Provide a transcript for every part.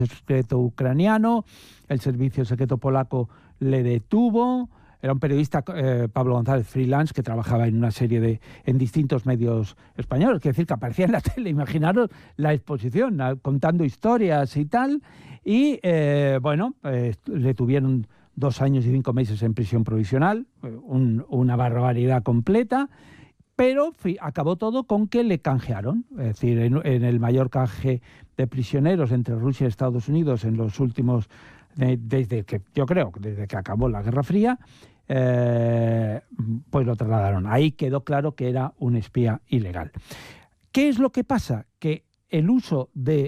secreto ucraniano, el servicio secreto polaco le detuvo. Era un periodista, Pablo González, freelance, que trabajaba en una serie en distintos medios españoles, quiere decir que aparecía en la tele, imaginaros la exposición, contando historias y tal, y le tuvieron 2 años y 5 meses en prisión provisional, una barbaridad completa, pero acabó todo con que le canjearon, es decir, en el mayor canje de prisioneros entre Rusia y Estados Unidos en los últimos, desde que acabó la Guerra Fría, pues lo trasladaron. Ahí quedó claro que era un espía ilegal. ¿Qué es lo que pasa? Que el uso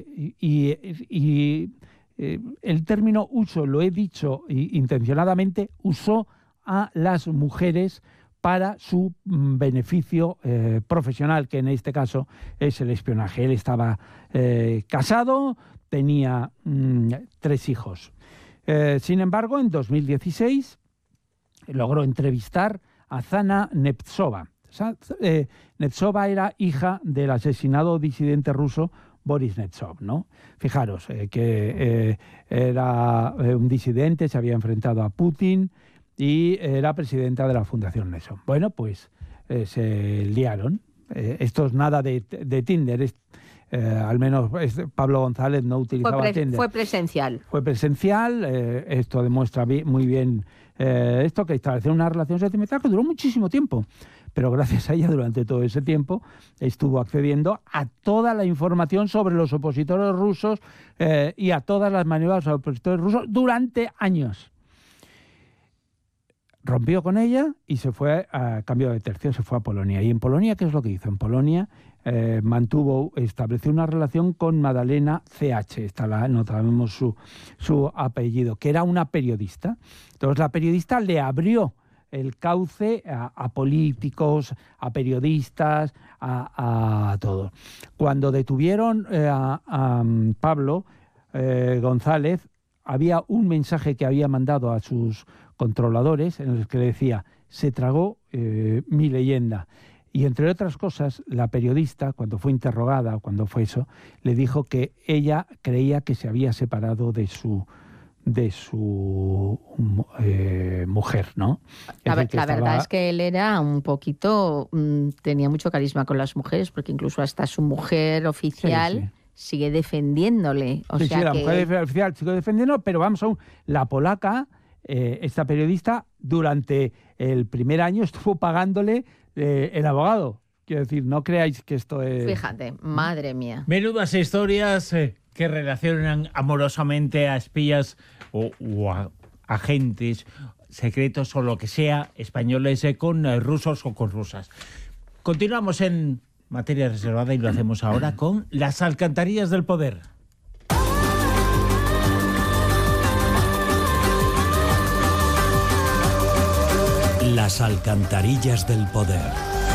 el término uso, lo he dicho intencionadamente, usó a las mujeres para su beneficio profesional, que en este caso es el espionaje. Él estaba casado, tenía 3 hijos. Sin embargo, en 2016 logró entrevistar a Zhana Nemtsova. Nemtsova era hija del asesinado disidente ruso Boris Nemtsov, ¿no? Fijaros que era un disidente, se había enfrentado a Putin y era presidenta de la Fundación Nelson. Bueno, pues se liaron. Esto es nada de Tinder. Al menos Pablo González no utilizaba Tinder. Fue presencial. Fue presencial. Esto demuestra muy bien esto, que establecer una relación sentimental que duró muchísimo tiempo. Pero gracias a ella, durante todo ese tiempo, estuvo accediendo a toda la información sobre los opositores rusos y a todas las maniobras de los opositores rusos durante años. Rompió con ella y se fue a cambio de tercio, se fue a Polonia. ¿Y en Polonia qué es lo que hizo? En Polonia estableció una relación con Madalena CH, no sabemos su apellido, que era una periodista. Entonces la periodista le abrió el cauce a políticos, a periodistas, a todos. Cuando detuvieron a Pablo González, había un mensaje que había mandado a sus controladores en el que le decía: se tragó mi leyenda. Y entre otras cosas, la periodista, cuando fue interrogada, cuando fue eso, le dijo que ella creía que se había separado de su mujer, ¿no? La verdad es que él era un poquito, tenía mucho carisma con las mujeres, porque incluso hasta su mujer oficial sigue defendiéndole. La mujer oficial sigue defendiendo, pero vamos aún, la polaca, esta periodista, durante el primer año estuvo pagándole el abogado. Quiero decir, no creáis que esto es... Fíjate, madre mía. Menudas historias que relacionan amorosamente a espías o a agentes secretos o lo que sea, españoles con rusos o con rusas. Continuamos en materia reservada y lo hacemos ahora con las alcantarillas del poder. Las alcantarillas del poder.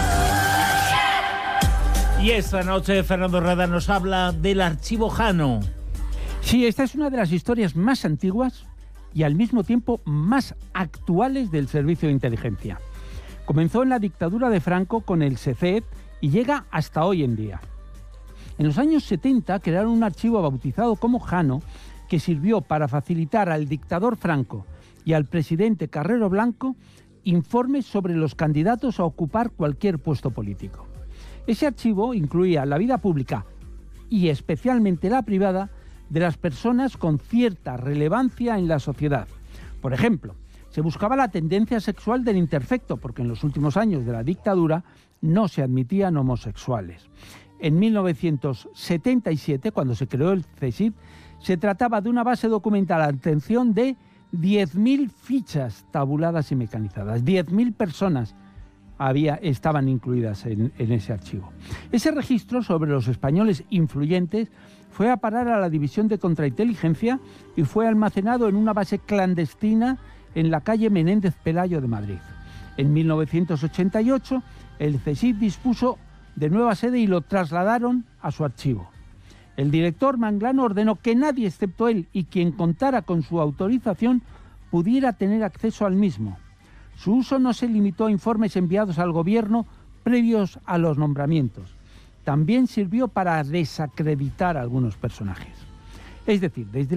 Y esta noche Fernando Rueda nos habla del archivo Jano. Sí, esta es una de las historias más antiguas y al mismo tiempo más actuales del servicio de inteligencia. Comenzó en la dictadura de Franco con el SECET y llega hasta hoy en día. En los años 70 crearon un archivo bautizado como Jano, que sirvió para facilitar al dictador Franco y al presidente Carrero Blanco informes sobre los candidatos a ocupar cualquier puesto político. Ese archivo incluía la vida pública y especialmente la privada de las personas con cierta relevancia en la sociedad. Por ejemplo, se buscaba la tendencia sexual del interfecto, porque en los últimos años de la dictadura no se admitían homosexuales. En 1977, cuando se creó el CSIC, se trataba de una base documental, atención, de 10.000 fichas tabuladas y mecanizadas. 10.000 personas estaban incluidas en ese archivo. Ese registro sobre los españoles influyentes fue a parar a la División de Contrainteligencia y fue almacenado en una base clandestina en la calle Menéndez Pelayo de Madrid. En 1988, el CSIC dispuso de nueva sede y lo trasladaron a su archivo. El director Manglano ordenó que nadie excepto él y quien contara con su autorización pudiera tener acceso al mismo. Su uso no se limitó a informes enviados al gobierno previos a los nombramientos. También sirvió para desacreditar a algunos personajes. Es decir, desde